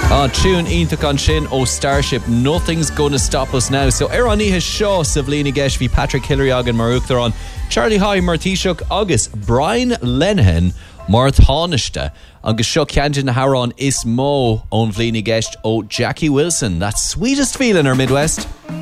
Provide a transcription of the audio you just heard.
Tune ítach an sin ó Starship, Nothing's Gonna Stop Us Now. So Irani has Shaw Savlini Geshvi, Patrick Hillary Agan Maruktaron, Charlie High Martishuk August, Brian Lenihan Marth Honishta, agus Seo Ciantin na Haran is Mo on Vlini Gesh o Jackie Wilson. That's Sweetest Feeling our Midwest.